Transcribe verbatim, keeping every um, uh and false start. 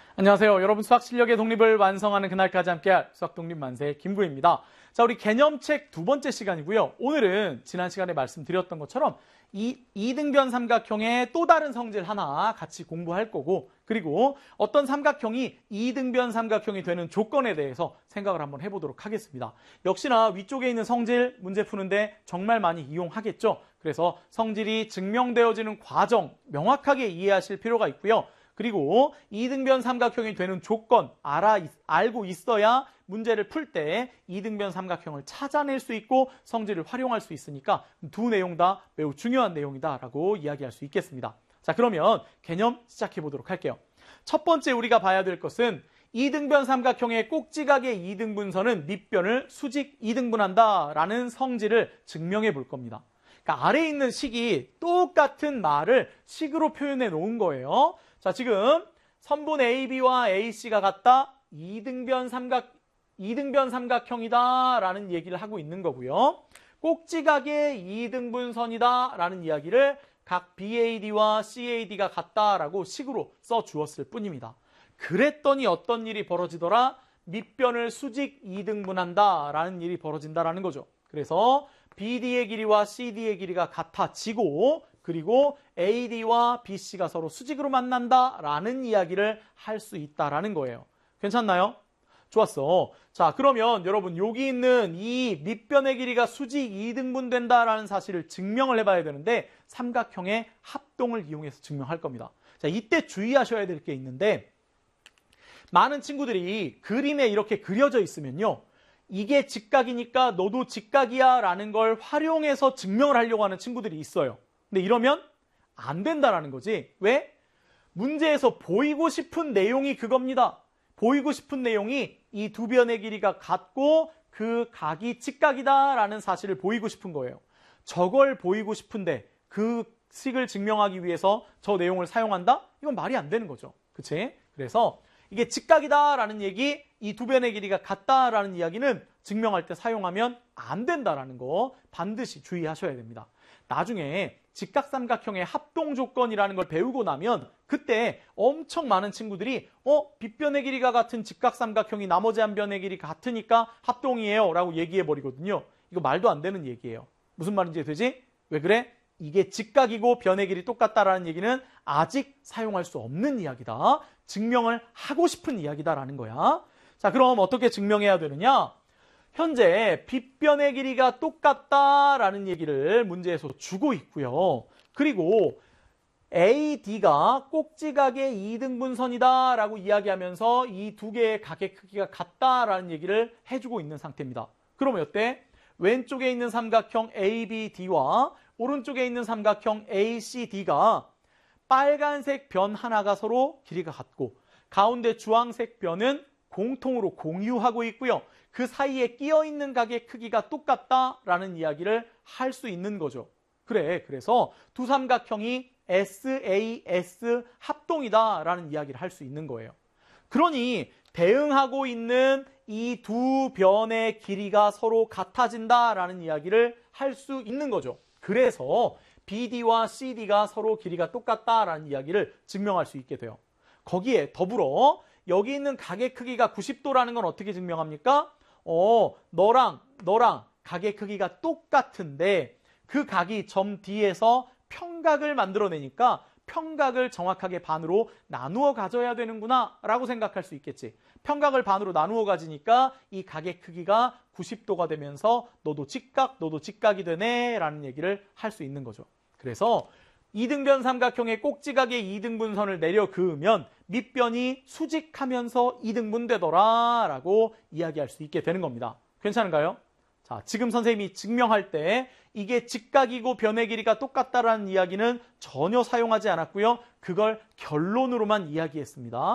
안녕하세요. 여러분 수학 실력의 독립을 완성하는 그날까지 함께할 수학 독립 만세 김구입니다. 자, 우리 개념책 두 번째 시간이고요. 오늘은 지난 시간에 말씀드렸던 것처럼 이 이등변 삼각형의 또 다른 성질 하나 같이 공부할 거고, 그리고 어떤 삼각형이 이등변 삼각형이 되는 조건에 대해서 생각을 한번 해보도록 하겠습니다. 역시나 위쪽에 있는 성질 문제 푸는데 정말 많이 이용하겠죠. 그래서 성질이 증명되어지는 과정 명확하게 이해하실 필요가 있고요. 그리고 이등변 삼각형이 되는 조건 알아, 알고 있어야 문제를 풀 때 이등변 삼각형을 찾아낼 수 있고 성질을 활용할 수 있으니까 두 내용 다 매우 중요한 내용이다라고 이야기할 수 있겠습니다. 자, 그러면 개념 시작해 보도록 할게요. 첫 번째 우리가 봐야 될 것은 이등변 삼각형의 꼭지각의 이등분선은 밑변을 수직 이등분한다라는 성질을 증명해 볼 겁니다. 그러니까 아래에 있는 식이 똑같은 말을 식으로 표현해 놓은 거예요. 자, 지금 선분 에이비와 에이씨가 같다. 이등변 삼각, 이등변 삼각형이다 라는 얘기를 하고 있는 거고요. 꼭지각의 이등분선이다 라는 이야기를 각 비에이디와 씨에이디가 같다라고 식으로 써 주었을 뿐입니다. 그랬더니 어떤 일이 벌어지더라? 밑변을 수직 이등분한다 라는 일이 벌어진다라는 거죠. 그래서 비디의 길이와 씨디의 길이가 같아지고, 그리고 에이디와 비씨가 서로 수직으로 만난다라는 이야기를 할 수 있다라는 거예요. 괜찮나요? 좋았어. 자, 그러면 여러분 여기 있는 이 밑변의 길이가 수직 이등분 된다라는 사실을 증명을 해봐야 되는데 삼각형의 합동을 이용해서 증명할 겁니다. 자, 이때 주의하셔야 될 게 있는데 많은 친구들이 그림에 이렇게 그려져 있으면요. 이게 직각이니까 너도 직각이야 라는 걸 활용해서 증명을 하려고 하는 친구들이 있어요. 근데 이러면 안 된다라는 거지. 왜? 문제에서 보이고 싶은 내용이 그겁니다. 보이고 싶은 내용이 이 두 변의 길이가 같고 그 각이 직각이다라는 사실을 보이고 싶은 거예요. 저걸 보이고 싶은데 그 식을 증명하기 위해서 저 내용을 사용한다? 이건 말이 안 되는 거죠. 그치? 그래서 이게 직각이다라는 얘기, 이 두 변의 길이가 같다라는 이야기는 증명할 때 사용하면 안 된다라는 거 반드시 주의하셔야 됩니다. 나중에 직각삼각형의 합동 조건이라는 걸 배우고 나면 그때 엄청 많은 친구들이 어? 빗변의 길이가 같은 직각삼각형이 나머지 한 변의 길이 같으니까 합동이에요 라고 얘기해버리거든요. 이거 말도 안 되는 얘기예요. 무슨 말인지 되지? 왜 그래? 이게 직각이고 변의 길이 똑같다라는 얘기는 아직 사용할 수 없는 이야기다. 증명을 하고 싶은 이야기다라는 거야. 자, 그럼 어떻게 증명해야 되느냐? 현재 빗변의 길이가 똑같다라는 얘기를 문제에서 주고 있고요. 그리고 에이디가 꼭지각의 이등분선이다라고 이야기하면서 이 두 개의 각의 크기가 같다라는 얘기를 해주고 있는 상태입니다. 그러면 어때? 왼쪽에 있는 삼각형 에이비디와 오른쪽에 있는 삼각형 에이씨디가 빨간색 변 하나가 서로 길이가 같고 가운데 주황색 변은 공통으로 공유하고 있고요. 그 사이에 끼어있는 각의 크기가 똑같다라는 이야기를 할 수 있는 거죠. 그래, 그래서 두 삼각형이 에스에이에스 합동이다라는 이야기를 할 수 있는 거예요. 그러니 대응하고 있는 이 두 변의 길이가 서로 같아진다라는 이야기를 할 수 있는 거죠. 그래서 비디와 씨디가 서로 길이가 똑같다라는 이야기를 증명할 수 있게 돼요. 거기에 더불어 여기 있는 각의 크기가 구십 도라는 건 어떻게 증명합니까? 어, 너랑 너랑 각의 크기가 똑같은데 그 각이 점 D에서 평각을 만들어내니까 평각을 정확하게 반으로 나누어 가져야 되는구나 라고 생각할 수 있겠지. 평각을 반으로 나누어 가지니까 이 각의 크기가 구십 도가 되면서 너도 직각, 너도 직각이 되네 라는 얘기를 할 수 있는 거죠. 그래서 이등변 삼각형의 꼭지각의 이등분선을 내려 그으면 밑변이 수직하면서 이등분되더라 라고 이야기할 수 있게 되는 겁니다. 괜찮은가요? 자, 지금 선생님이 증명할 때 이게 직각이고 변의 길이가 똑같다라는 이야기는 전혀 사용하지 않았고요. 그걸 결론으로만 이야기했습니다.